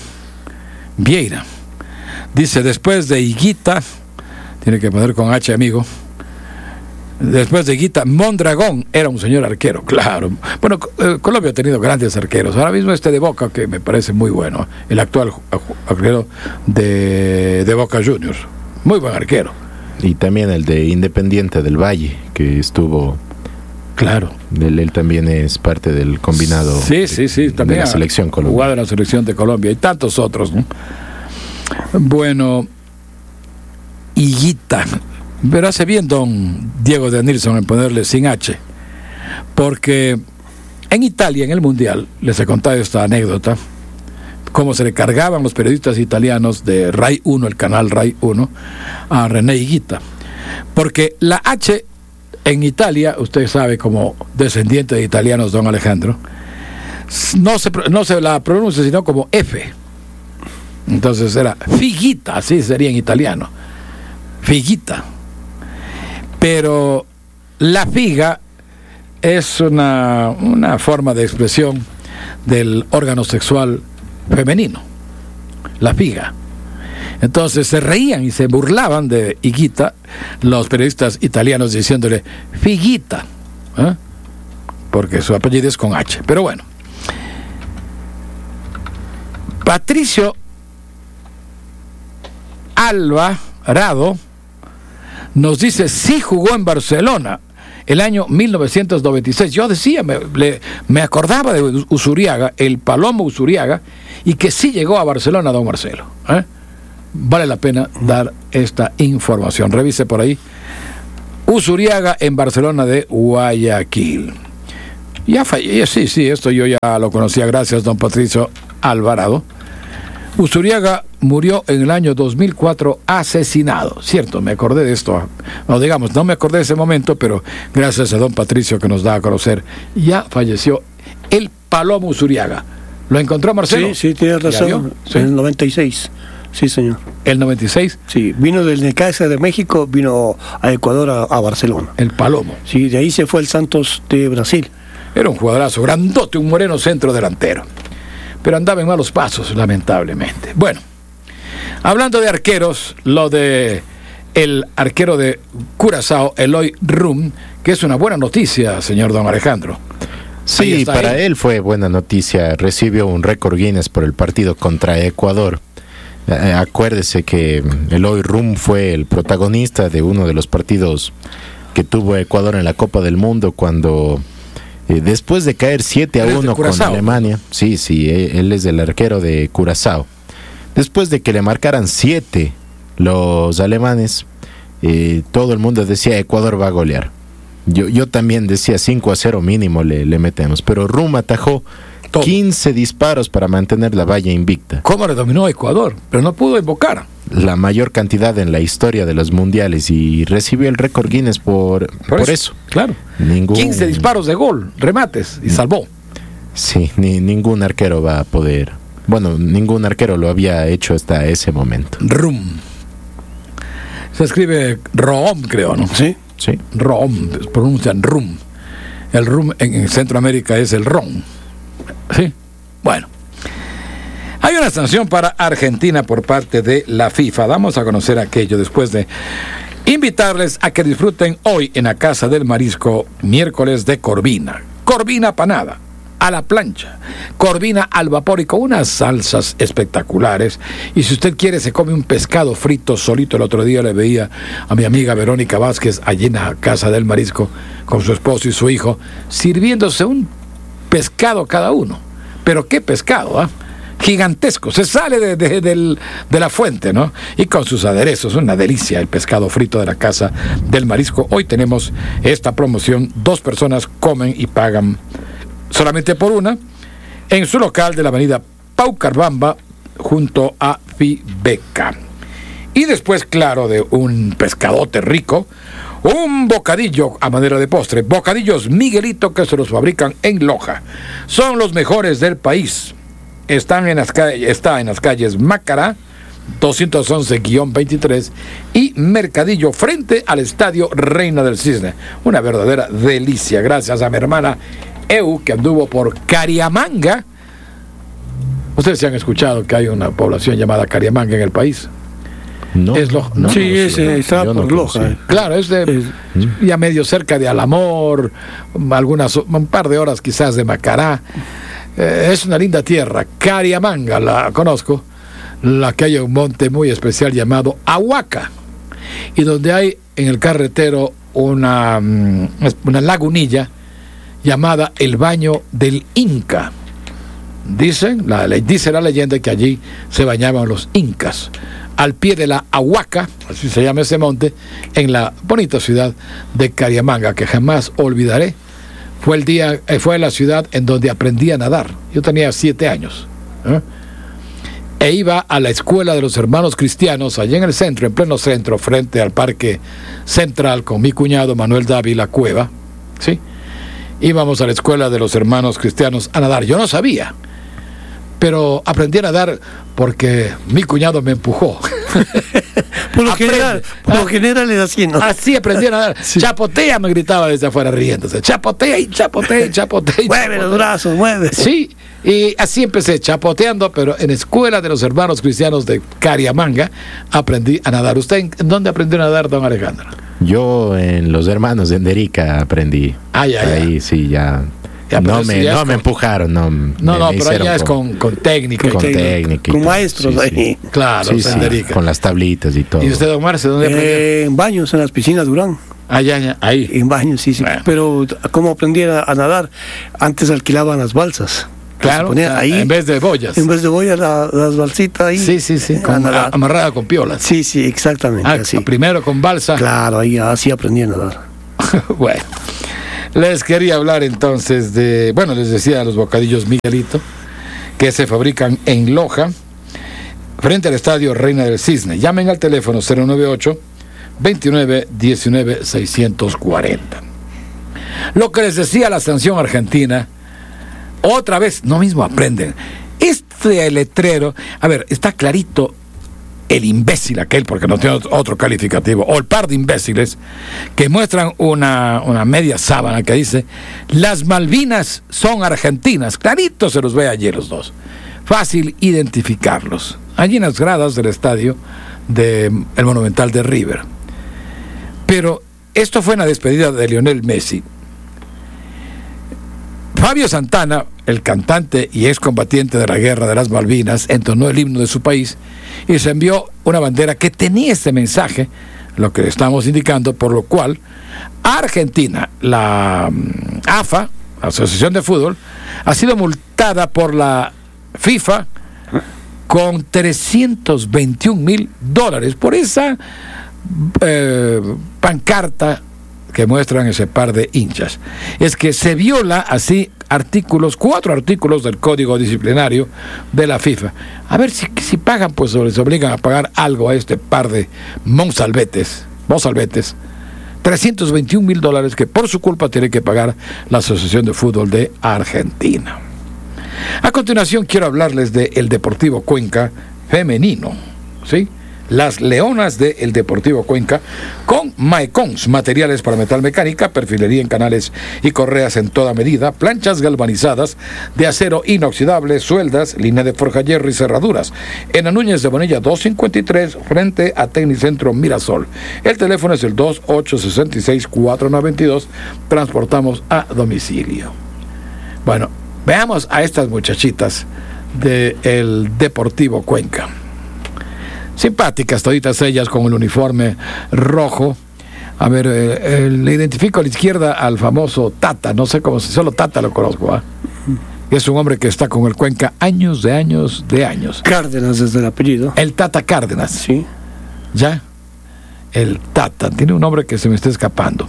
Dice: después de Higuita, tiene que poner con H, amigo. Después de Higuita, Mondragón era un señor arquero, claro. Bueno, Colombia ha tenido grandes arqueros. Ahora mismo este de Boca, que me parece muy bueno, el actual arquero de Boca Juniors, muy buen arquero. Y también el de Independiente del Valle, que estuvo... Claro. Él también es parte del combinado. Sí, también de la selección colombiana. Jugado en la selección de Colombia y tantos otros, ¿no? Bueno, Higuita. Pero hace bien don Diego de Nilsson en ponerle sin H, porque en Italia, en el Mundial, les he contado esta anécdota, cómo se le cargaban los periodistas italianos de Rai 1, el canal Rai 1, a René Higuita, porque la H en Italia, usted sabe, como descendiente de italianos, don Alejandro, no se la pronuncia sino como F. Entonces era figuita, así sería en italiano, figuita. Pero la figa es una forma de expresión del órgano sexual femenino, la figa. Entonces se reían y se burlaban de Higuita, los periodistas italianos, diciéndole Figuita, porque su apellido es con H. Pero bueno, Patricio Alvarado nos dice, sí jugó en Barcelona el año 1996. Yo decía, me acordaba de Usuriaga, el Palomo Usuriaga, y que sí llegó a Barcelona, don Marcelo. Vale la pena dar esta información. Revise por ahí. Usuriaga en Barcelona de Guayaquil. Sí, esto yo ya lo conocía, gracias, don Patricio Alvarado. Usuriaga murió en el año 2004 asesinado. Cierto, me acordé de esto. No me acordé de ese momento, pero gracias a don Patricio que nos da a conocer, ya falleció el Palomo Usuriaga. ¿Lo encontró, Marcelo? Sí, tiene razón. ¿Sí? En el 96. Sí, señor. ¿El 96? Sí, vino del Necaxa de México, vino a Ecuador, a Barcelona. El Palomo. Sí, de ahí se fue el Santos de Brasil. Era un jugadorazo, grandote, un moreno centro delantero. Pero andaba en malos pasos, lamentablemente. Bueno, hablando de arqueros, lo de el arquero de Curazao, Eloy Rum, que es una buena noticia, señor don Alejandro. Sí, para él fue buena noticia. Recibió un récord Guinness por el partido contra Ecuador. Acuérdese que Eloy Rum fue el protagonista de uno de los partidos que tuvo Ecuador en la Copa del Mundo cuando... después de caer 7-1 con Alemania, sí, él es el arquero de Curazao. Después de que le marcaran 7 los alemanes, todo el mundo decía Ecuador va a golear. Yo también decía 5-0 mínimo le metemos, pero Rum atajó 15 disparos para mantener la valla invicta. ¿Cómo le dominó a Ecuador? Pero no pudo invocar. La mayor cantidad en la historia de los mundiales y recibió el récord Guinness por eso. Claro. 15 disparos de gol, remates y salvó. Sí, ningún arquero va a poder. Bueno, ningún arquero lo había hecho hasta ese momento. Rum. Se escribe Rom, creo, ¿no? Sí. Rom, pronuncian Rum. El Rum en Centroamérica es el Ron. Sí. Bueno. Hay una sanción para Argentina por parte de la FIFA. Damos a conocer aquello después de invitarles a que disfruten hoy en la Casa del Marisco miércoles de corvina. Corvina panada, a la plancha, corvina al vapor y con unas salsas espectaculares. Y si usted quiere se come un pescado frito solito. El otro día le veía a mi amiga Verónica Vázquez allí en la Casa del Marisco con su esposo y su hijo sirviéndose un pescado cada uno. Pero qué pescado, gigantesco, se sale de la fuente, ¿no? Y con sus aderezos, una delicia el pescado frito de la Casa del Marisco. Hoy tenemos esta promoción, 2 personas comen y pagan solamente por una, en su local de la avenida Paucarbamba, junto a Fibeca. Y después, claro, de un pescadote rico, un bocadillo a manera de postre, bocadillos Miguelito, que se los fabrican en Loja. Son los mejores del país. Está en las calles Macará, 211-23, y Mercadillo, frente al Estadio Reina del Cisne. Una verdadera delicia, gracias a mi hermana Eu, que anduvo por Cariamanga. Ustedes se han escuchado que hay una población llamada Cariamanga en el país. No, es Loja. No, sí, está por Loja. Claro, es ya medio cerca de Alamor, un par de horas quizás de Macará. Es una linda tierra. Cariamanga la conozco, la que hay un monte muy especial llamado Ahuaca, y donde hay en el carretero una lagunilla llamada el Baño del Inca. Dice la leyenda que allí se bañaban los incas, al pie de la Ahuaca, así se llama ese monte, en la bonita ciudad de Cariamanga, que jamás olvidaré. Fue la ciudad en donde aprendí a nadar. Yo tenía 7 años. E iba a la escuela de los hermanos cristianos, allá en el centro, en pleno centro, frente al Parque Central, con mi cuñado Manuel Dávila Cueva. ¿Sí? Íbamos a la escuela de los hermanos cristianos a nadar. Yo no sabía, pero aprendí a nadar porque mi cuñado me empujó. Por lo general es así, ¿no? Así aprendí a nadar. Sí. Chapotea, me gritaba desde afuera riéndose. Chapotea y chapotea y chapotea. Mueve los brazos, mueve. Sí, y así empecé, chapoteando, pero en escuela de los hermanos cristianos de Cariamanga aprendí a nadar. ¿Usted en dónde aprendió a nadar, don Alejandro? Yo en los hermanos de Enderica aprendí. Ahí sí, ya no me empujaron, pero allá es con técnica. Con técnica. Con maestros ahí. Claro, con las tablitas y todo. ¿Y usted, don Marce, dónde aprendió? En Baños, en las piscinas Durán. Allá, ahí. En Baños, sí. Bueno. Pero ¿cómo aprendí a nadar? Antes alquilaban las balsas. Claro, ahí, en vez de boyas. En vez de boyas, las balsitas ahí. Sí, amarrada con piolas. Sí, exactamente. Así. Primero con balsa. Claro, ahí así aprendí a nadar. Bueno, les quería hablar entonces les decía los bocadillos Miguelito, que se fabrican en Loja, frente al estadio Reina del Cisne. Llamen al teléfono 098-2919-640. Lo que les decía la sanción argentina, otra vez, no mismo aprenden. Este letrero, a ver, está clarito el imbécil aquel, porque no tiene otro calificativo, o el par de imbéciles que muestran una media sábana que dice: las Malvinas son argentinas. Clarito se los ve allí los dos. Fácil identificarlos. Allí en las gradas del estadio del Monumental de River. Pero esto fue en la despedida de Lionel Messi. Fabio Santana, el cantante y excombatiente de la guerra de las Malvinas, entonó el himno de su país y se envió una bandera que tenía este mensaje, lo que estamos indicando, por lo cual Argentina, la AFA, Asociación de Fútbol, ha sido multada por la FIFA con $321,000 por esa pancarta que muestran ese par de hinchas. Es que se viola así 4 artículos del Código Disciplinario de la FIFA. A ver si pagan, pues les obligan a pagar algo a este par de mozalbetes, $321,000 que por su culpa tiene que pagar la Asociación de Fútbol de Argentina. A continuación quiero hablarles de el Deportivo Cuenca femenino, ¿sí? Las Leonas de el Deportivo Cuenca con Maecons, materiales para metalmecánica, perfilería en canales y correas en toda medida, planchas galvanizadas de acero inoxidable, sueldas, línea de forja hierro y cerraduras. En la Núñez de Bonilla 253, frente a Tecnicentro Mirasol. El teléfono es el 2866-4922. Transportamos a domicilio. Bueno, veamos a estas muchachitas del Deportivo Cuenca. Simpáticas toditas ellas con el uniforme rojo. A ver, le identifico a la izquierda al famoso Tata, no sé cómo, solo Tata lo conozco, ¿eh? Es un hombre que está con el Cuenca años de años. Cárdenas es el apellido. El Tata Cárdenas. Sí. ¿Ya? El Tata, tiene un nombre que se me está escapando.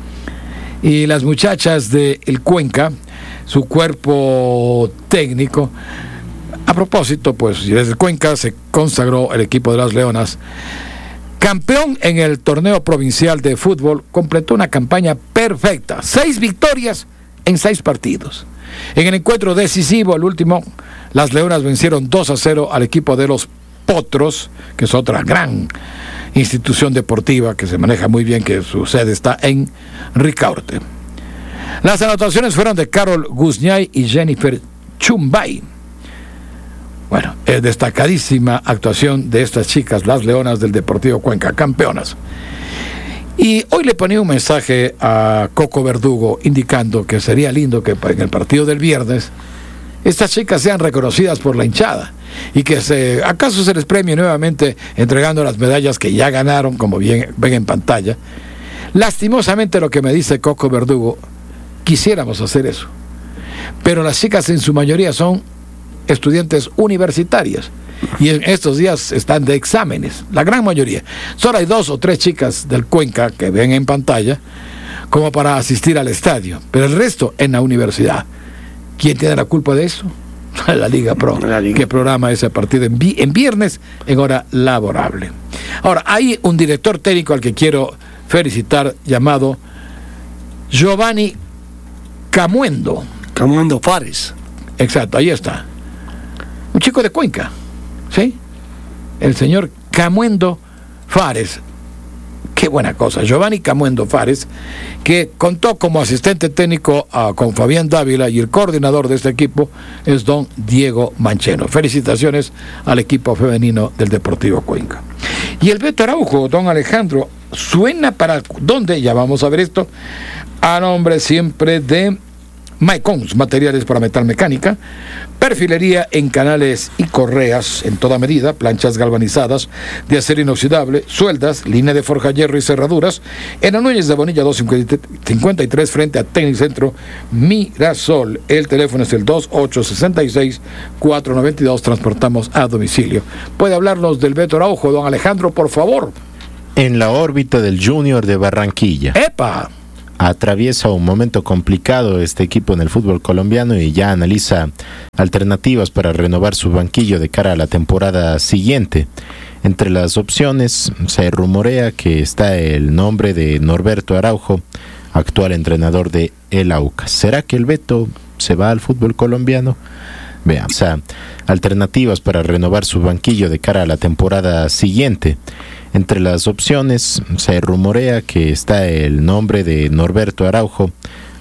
Y las muchachas de el Cuenca, su cuerpo técnico. A propósito, pues desde Cuenca se consagró el equipo de las Leonas. Campeón en el torneo provincial de fútbol, completó una campaña perfecta. 6 victorias en 6 partidos. En el encuentro decisivo, el último, las Leonas vencieron 2-0 al equipo de los Potros, que es otra gran institución deportiva que se maneja muy bien, que su sede está en Ricaurte. Las anotaciones fueron de Carol Guzñay y Jennifer Chumbay. Bueno, destacadísima actuación de estas chicas, las Leonas del Deportivo Cuenca, campeonas. Y hoy le ponía un mensaje a Coco Verdugo indicando que sería lindo que en el partido del viernes estas chicas sean reconocidas por la hinchada y que acaso se les premie nuevamente entregando las medallas que ya ganaron, como bien ven en pantalla. Lastimosamente, lo que me dice Coco Verdugo, quisiéramos hacer eso, pero las chicas en su mayoría son estudiantes universitarias y en estos días están de exámenes, la gran mayoría. Solo hay 2 o 3 chicas del Cuenca que ven en pantalla como para asistir al estadio, pero el resto en la universidad. ¿Quién tiene la culpa de eso? La Liga Pro, que programa ese partido en viernes en hora laborable. Ahora, hay un director técnico al que quiero felicitar, llamado Giovanni Camuendo Fares. Exacto, ahí está. Un chico de Cuenca, ¿sí? El señor Camuendo Fares, qué buena cosa, Giovanni Camuendo Fares, que contó como asistente técnico con Fabián Dávila, y el coordinador de este equipo es don Diego Mancheno. Felicitaciones al equipo femenino del Deportivo Cuenca. Y el Beto Araujo, don Alejandro, suena para ¿dónde? Ya vamos a ver esto, a nombre siempre de Maicons, materiales para metalmecánica, perfilería en canales y correas en toda medida, planchas galvanizadas de acero inoxidable, sueldas, línea de forja hierro y cerraduras, en Núñez de Bonilla 253 frente a Tecnicentro Mirasol. El teléfono es el 2866-492, transportamos a domicilio. ¿Puede hablarnos del Beto Araujo, don Alejandro, por favor? En la órbita del Junior de Barranquilla. ¡Epa! Atraviesa un momento complicado este equipo en el fútbol colombiano y ya analiza alternativas para renovar su banquillo de cara a la temporada siguiente. Entre las opciones se rumorea que está el nombre de Norberto Araujo, actual entrenador de El Aucas. ¿Será que el Beto se va al fútbol colombiano? Veamos, alternativas para renovar su banquillo de cara a la temporada siguiente. Entre las opciones se rumorea que está el nombre de Norberto Araujo,